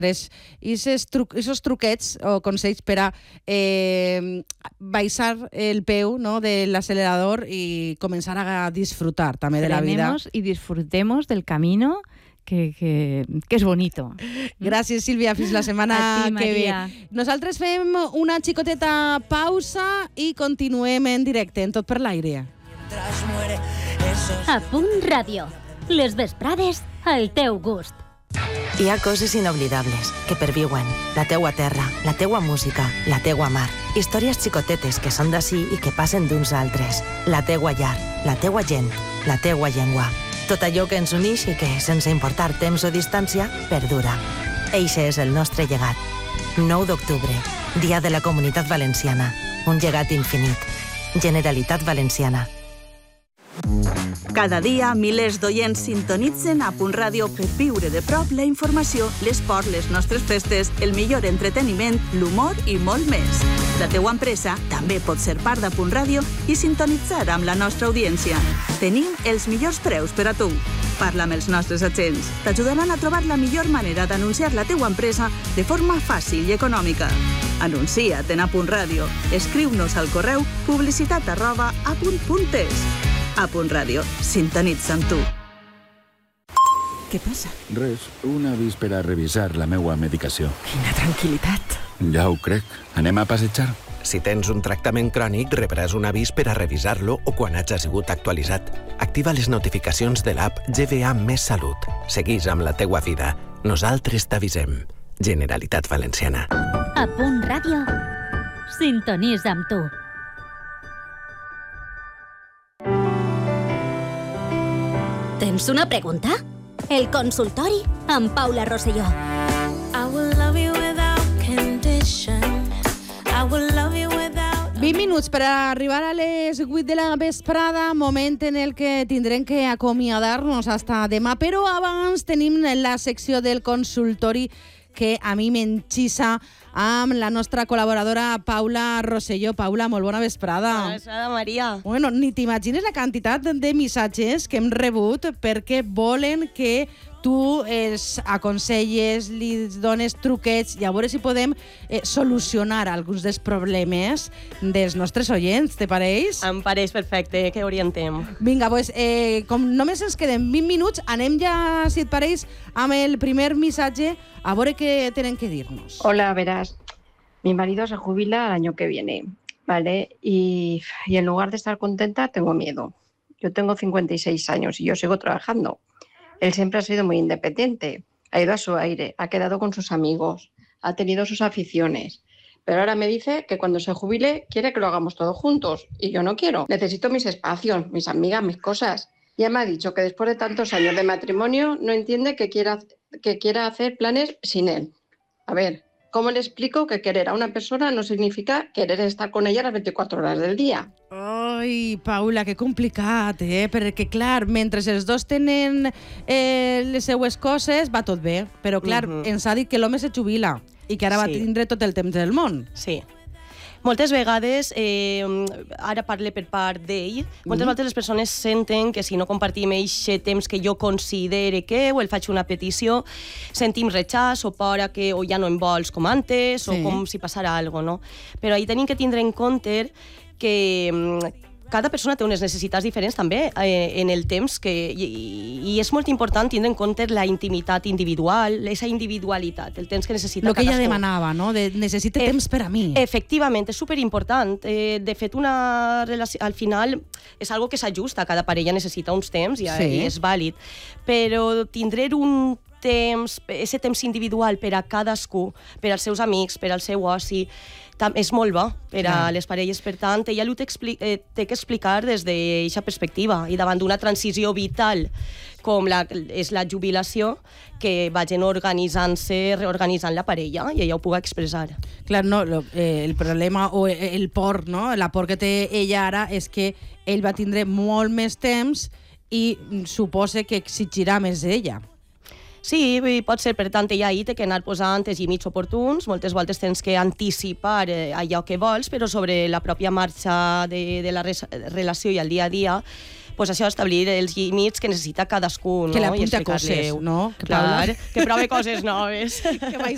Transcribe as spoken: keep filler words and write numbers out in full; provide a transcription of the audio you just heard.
i aquests truquets o consells per a eh, baixar el peu, ¿no?, de l'acelerador i començar a disfrutar també de la vida. Frenemos y disfrutemos del camino que, que, que és bonito. Gràcies, Sílvia. Fins la setmana ti, que ve. Nosaltres fem una xicoteta pausa i continuem en directe, en Tot per l'aire. A Punt Ràdio. Les vesprades al teu gust. Hi ha coses inoblidables que perviuen. La teua terra, la teua música, la teua mar. Històries xicotetes que són d'ací i que passen d'uns a altres. La teua llar, la teua gent, la teua llengua. Tot allò que ens uneix i que, sense importar temps o distància, perdura. Eixe és el nostre llegat. nou d'octubre, Dia de la Comunitat Valenciana. Un llegat infinit. Generalitat Valenciana. Cada dia, milers d'oients sintonitzen a Punt Ràdio per viure de prop la informació, l'esport, les nostres festes, el millor entreteniment, l'humor i molt més. La teua empresa també pot ser part de Punt Ràdio i sintonitzar amb la nostra audiència. Tenim els millors preus per a tu. Parla amb els nostres agents. T'ajudaran a trobar la millor manera d'anunciar la teua empresa de forma fàcil i econòmica. Anuncia't en A Punt Ràdio. Escriu-nos al correu publicitat arroba apunt punt es. A Punt Ràdio, sintonitza amb tu. Què passa? Res, un avís per a revisar la meua medicació. Quina tranquil·litat. Ja ho crec. Anem a passejar? Si tens un tractament crònic, rebràs un avís per a revisar-lo o quan hagi sigut actualitzat. Activa les notificacions de l'app G V A Més Salut. Seguís amb la teua vida. Nosaltres t'avisem. Generalitat Valenciana. A Punt Ràdio, sintonitza amb tu. Tens una pregunta? El consultori amb Paula Rosselló. vint minuts per arribar a les vuit de la vesprada, moment en el que tindrem que acomiadar-nos hasta demà, però abans tenim la secció del consultori que a mi m'enxissa amb la nostra col·laboradora Paula Rosselló. Paula, molt bona vesprada. Bona vesprada, Maria. Bueno, ni t'imagines la quantitat de missatges que hem rebut perquè volen que tu els aconselles, li dones truquets i a veure si podem eh, solucionar alguns dels problemes dels nostres oients, te pareix? Em pareix perfecte, que orientem. Vinga, pues, eh, com només ens queden vint minuts, anem ja, si et pareix, amb el primer missatge, a veure què tenen que dir-nos. Hola, verás, mi marido se jubila el año que viene, ¿vale? Y, y en lugar de estar contenta, tengo miedo. Yo tengo cincuenta y seis años y yo sigo trabajando. Él siempre ha sido muy independiente, ha ido a su aire, ha quedado con sus amigos, ha tenido sus aficiones. Pero ahora me dice que cuando se jubile quiere que lo hagamos todos juntos. Y yo no quiero. Necesito mis espacios, mis amigas, mis cosas. Ya me ha dicho que después de tantos años de matrimonio no entiende que quiera, que quiera hacer planes sin él. A ver, ¿cómo le explico que querer a una persona no significa querer estar con ella las veinticuatro horas del día? Ai, Paula, que complicat, eh? Perquè, clar, mentre els dos tenen eh, les seues coses, va tot bé. Però, clar, uh-huh. ens ha dit que l'home se jubila i que ara sí. va tindre tot el temps del món. Sí. Moltes vegades, eh, ara parle per part d'ell, moltes mm. vegades les persones senten que si no compartim aquest temps que jo considere que, o el faig una petició, sentim rechaç o por a que o ja no em vols com antes, sí. o com si passara alguna cosa, no? Però ahí tenim que tindre en compte que cada persona té unes necessitats diferents també eh, en el temps que, i, i és molt important tindre en compte la intimitat individual, aquesta individualitat, el temps que necessita cadascú. El que ella cadascú. demanava, no? De, necessita e- temps per a mi. Efectivament, és superimportant. Eh, de fet, una relació, al final és algo que s'ajusta, cada parella necessita uns temps i, sí. i és vàlid, però tindre un temps, aquest temps individual per a cadascú, per als seus amics, per al seu oci, és molt bo per a les parelles. Per tant, ella ho té que explicar des d'aquesta perspectiva i davant d'una transició vital com la, és la jubilació, que vagin organitzant-se, reorganitzant la parella i ella ho pugui expressar. Clar, no, lo, eh, el problema o el por, no? La por que té ella ara és que ell va tindre molt més temps i suposa que exigirà més d'ella. Sí, pot ser, per tant, ella ahir té que anar posant els límits oportuns, moltes voltes tens que anticipar eh, allò que vols, però sobre la pròpia marxa de, de la res- relació i el dia a dia, pues això, establir els límits que necessita cadascú, no? Que l'apunti a coses, no? Que Clar, que prove coses noves. Que vaig